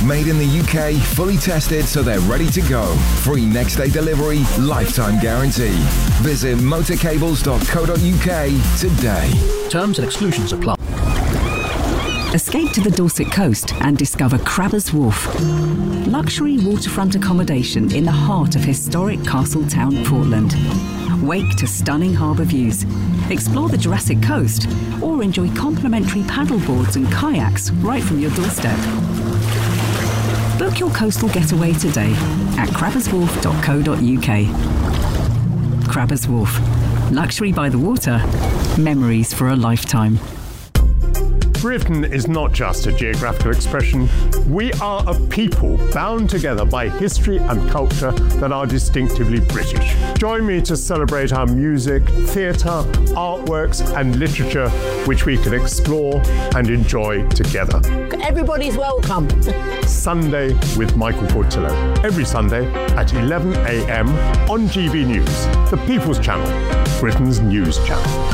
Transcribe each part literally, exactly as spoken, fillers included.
Made in the U K, fully tested so they're ready to go. Free next day delivery, lifetime guarantee. Visit motorcables dot co dot U K today. Terms and exclusions apply. Escape to the Dorset coast and discover Crabbers Wharf. Luxury waterfront accommodation in the heart of historic Castletown, Portland. Wake to stunning harbour views. Explore the Jurassic Coast or enjoy complimentary paddleboards and kayaks right from your doorstep. Book your coastal getaway today at crabbers wharf dot co dot U K. Crabbers Wharf. Luxury by the water. Memories for a lifetime. Britain is not just a geographical expression. We are a people bound together by history and culture that are distinctively British. Join me to celebrate our music, theatre, artworks and literature, which we can explore and enjoy together. Everybody's welcome. Sunday with Michael Portillo. Every Sunday at eleven a m on G B News, the People's Channel, Britain's news channel.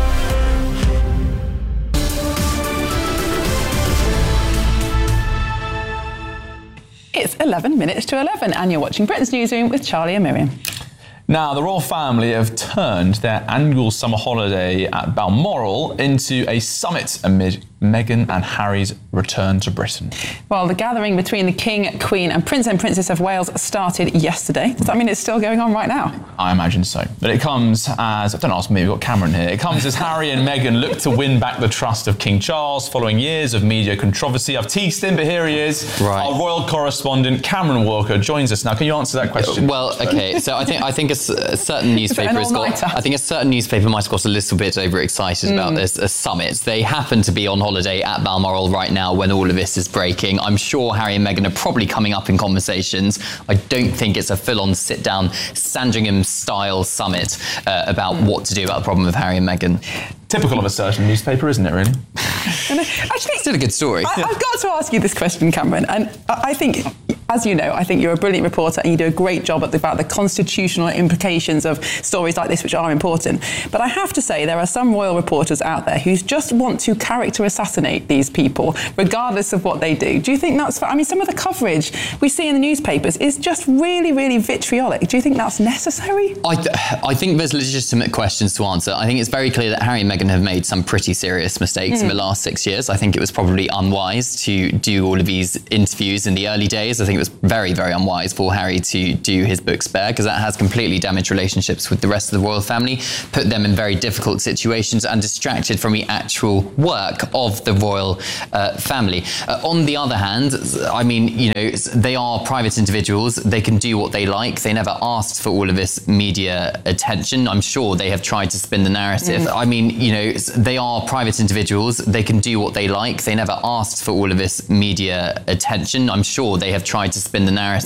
It's eleven minutes to eleven and you're watching Britain's Newsroom with Charlie and Miriam. Now, the royal family have turned their annual summer holiday at Balmoral into a summit amid Meghan and Harry's return to Britain. Well, the gathering between the King, Queen and Prince and Princess of Wales started yesterday. Does that mean it's still going on right now? I imagine so. But it comes as, don't ask me, we've got Cameron here. It comes as Harry and Meghan look to win back the trust of King Charles following years of media controversy. I've teased him, but here he is. Right. Our royal correspondent, Cameron Walker, joins us now. Can you answer that question? Well, okay, so I think I think a, a certain newspaper has got, I think a certain newspaper might have got a little bit overexcited mm. about this a summit. They happen to be on holiday at Balmoral right now when all of this is breaking. I'm sure Harry and Meghan are probably coming up in conversations. I don't think it's a full-on sit-down Sandringham-style summit uh, about mm. what to do about the problem of Harry and Meghan. Typical of a certain newspaper, isn't it, really? Actually, still a good story. I, I've got to ask you this question, Cameron, and I think, as you know, I think you're a brilliant reporter and you do a great job at the, about the constitutional implications of stories like this, which are important. But I have to say, there are some royal reporters out there who just want to character assassinate these people, regardless of what they do. Do you think that's... I mean, some of the coverage we see in the newspapers is just really, really vitriolic. Do you think that's necessary? I, th- I think there's legitimate questions to answer. I think it's very clear that Harry and Meghan have made some pretty serious mistakes mm. in the last six years. I think it was probably unwise to do all of these interviews in the early days. I think it was very, very unwise for Harry to do his book Spare, because that has completely damaged relationships with the rest of the royal family, put them in very difficult situations and distracted from the actual work of the royal uh, family. Uh, on the other hand, I mean, you know, they are private individuals. They can do what they like. They never asked for all of this media attention. I'm sure they have tried to spin the narrative. Mm. I mean, you know, they are private individuals. They can do what they like. They never asked for all of this media attention. I'm sure they have tried to spin the narrative.